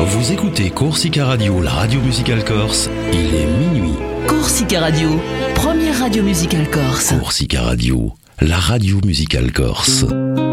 Vous écoutez Corsica Radio, la radio musicale corse. Il est minuit. Corsica Radio, première radio musicale corse. Corsica Radio, la radio musicale corse.